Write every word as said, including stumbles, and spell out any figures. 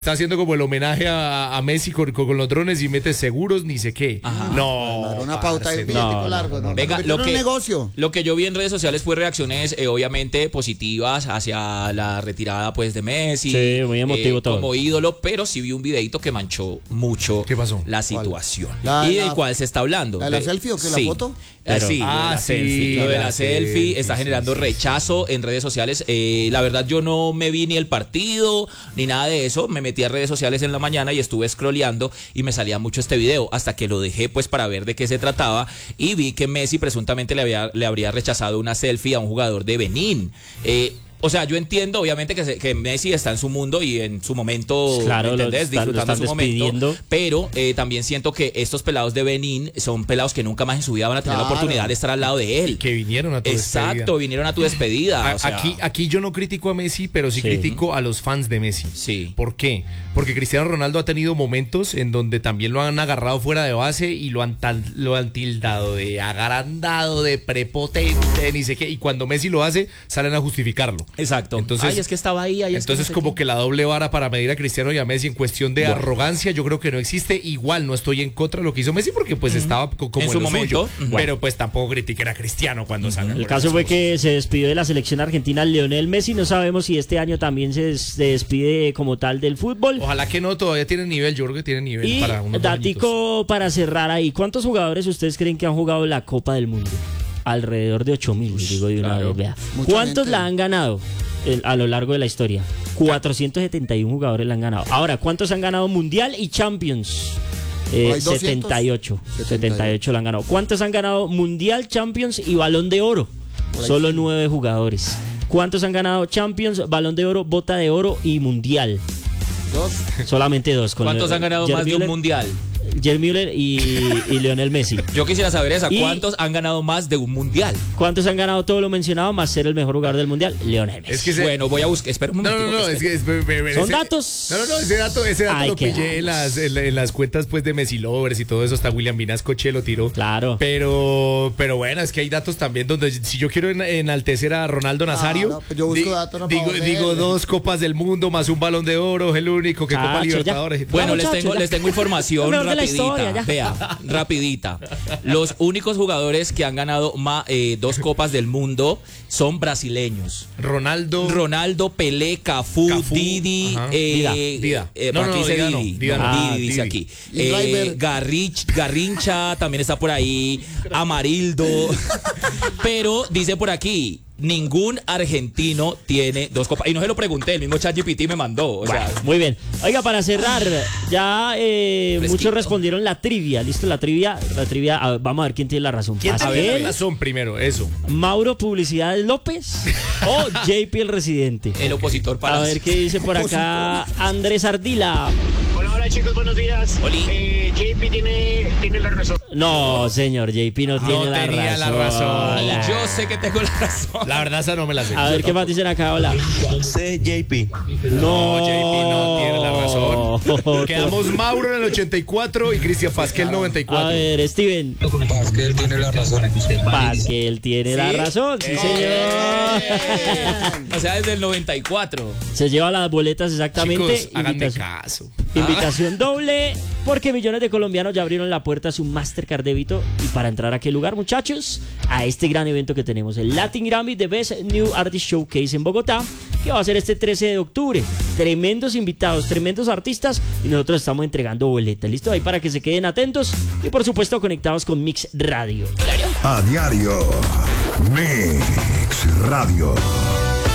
Está haciendo como el homenaje a, a Messi con, con, con los drones y mete seguros ni sé qué. Ajá. No, una pauta de no, largo. no, no, Venga, no, lo no, que, un negocio. lo que yo vi en redes sociales fue reacciones eh, obviamente positivas hacia la retirada pues de Messi. Sí, muy emotivo eh, todo. Como ídolo, pero sí vi un videito que manchó mucho ¿Qué pasó? la situación. La, ¿Y de la, cuál se está hablando? ¿La de la de, selfie o qué? sí. ¿La foto? Pero, sí, ah, lo de la sí, selfie. Lo de la, la selfie, selfie, está sí, generando sí, rechazo en redes sociales. Eh, la verdad, yo no me vi ni el partido ni nada de eso. Me metí a redes sociales en la mañana y estuve scrolleando y me salía mucho este video hasta que lo dejé pues para ver de qué se trataba y vi que Messi presuntamente le, había, le habría rechazado una selfie a un jugador de Benín. Eh, O sea, yo entiendo, obviamente, que, se, que Messi está en su mundo y en su momento, claro, ¿me entendés? lo están, Disfrutando lo están su momento. despidiendo. Pero eh, también siento que estos pelados de Benín son pelados que nunca más en su vida van a tener Claro. la oportunidad de estar al lado de él. Que vinieron a tu Exacto, despedida. vinieron a tu despedida. A- o sea, aquí, aquí yo no critico a Messi, pero sí, Sí. critico a los fans de Messi. Sí. ¿Por qué? Porque Cristiano Ronaldo ha tenido momentos en donde también lo han agarrado fuera de base y lo han, tal, lo han tildado de agrandado, de prepotente, ni sé qué. Y cuando Messi lo hace, salen a justificarlo. Exacto. Entonces, Ay, es que estaba ahí. Ay, es entonces que no sé como qué. que la doble vara para medir a Cristiano y a Messi en cuestión de Bueno. arrogancia, yo creo que no existe. Igual no estoy en contra de lo que hizo Messi porque pues estaba co- como En en, su lo momento. suyo. Ujú. Pero pues tampoco critiquen a Cristiano cuando salga. El caso fue que se despidió de la selección argentina Lionel Messi. No sabemos si este año también se, des- se despide como tal del fútbol. Ojalá que no, todavía tiene nivel, yo creo que tiene nivel Y para unos datico para cerrar ahí. ¿Cuántos jugadores ustedes creen que han jugado la Copa del Mundo? Alrededor de ocho mil, digo de una claro. vez, vea. Mucha ¿Cuántos gente. la han ganado el- a lo largo de la historia? cuatrocientos setenta y uno jugadores la han ganado. Ahora, ¿cuántos han ganado Mundial y Champions? Eh, Por ahí doscientos. setenta y ocho. setenta y ocho la han ganado. ¿Cuántos han ganado Mundial, Champions y Balón de Oro? Por ahí Solo sí. nueve jugadores. ¿Cuántos han ganado Champions, Balón de Oro, Bota de Oro y Mundial? Dos. Solamente dos. con ¿Cuántos Leo- han ganado Gerd más de un Müller- mundial? Gerd Müller y, y Lionel Messi. Yo quisiera saber esa. Y- ¿Cuántos han ganado más de un mundial? ¿Cuántos han ganado todo lo mencionado más ser el mejor jugador del mundial? Lionel Messi. Es que ese- Bueno, voy a buscar. Espera un No, momento. no, no, es que es- me- me- me- Son ese- datos. No, no, no, ese dato, ese dato Ay, lo qué pillé en datos. las, en, la- en las cuentas pues de Messi Lovers y todo eso, hasta William Vinascoche lo tiró. Claro. Pero, pero bueno, es que hay datos también donde si yo quiero en- enaltecer a Ronaldo Nazario, no, pues yo busco di- datos, no digo, puedo digo ver. dos copas del mundo más un balón de oro, es el único que Copa Chacho, ya. Libertadores. Bueno, No, les muchacho, tengo, ya. les tengo información Lo mejor de la rapidita. historia, ya. Vea, rapidita. Los únicos jugadores que han ganado ma- eh, dos copas del mundo son brasileños. Ronaldo. Ronaldo, Pelé, Cafú, Cafú, Didi, ajá. eh, Dida, Dida. eh, No, por no, aquí no, dice Dida no, Didi. Dida No, no. Didi Ah, dice Didi. aquí. Y Eh, Driver. Garrich, Garrincha también está por ahí. Amarildo. Pero dice por aquí, ningún argentino tiene dos copas. Y no se lo pregunté, el mismo ChatGPT me mandó. O sea, Muy bien. Oiga, para cerrar, ya eh, Fresquito. muchos respondieron la trivia. ¿Listo? La trivia. La trivia. A ver, vamos a ver quién tiene la razón. ¿Quién Pasquel, tiene la razón primero? Eso. Mauro Publicidades López o J P el residente. el opositor para... A ver qué dice por acá Andrés Ardila. Hola, hola chicos, buenos días. Oli. Eh, J P tiene, tiene la razón. No, señor, J P no tiene la tenía razón. la razón. Hola. Yo sé que tengo la razón. La verdad esa no me la sé. A ver qué más dicen acá, hola. C J P. No, J P no tiene la razón. Quedamos Mauro en el ochenta y cuatro y Cristian Pasquel noventa y A cuatro. ver, Steven. Pasquel tiene la razón. Pasquel tiene la razón, sí, señor. O sea, desde el noventa y cuatro. Se lleva las boletas exactamente. Chicos, háganme Invitación- caso. Invitación doble, porque millones de colombianos ya abrieron la puerta a su Mastercard débito. Y para entrar a qué lugar, muchachos, a este gran evento que tenemos, el Latin Grammy The Best New Artist Showcase en Bogotá, que va a ser este trece de octubre. Tremendos invitados, tremendos artistas, y nosotros estamos entregando boletas. ¿Listo? Ahí para que se queden atentos y por supuesto conectados con Mix Radio. A diario, Mix Radio.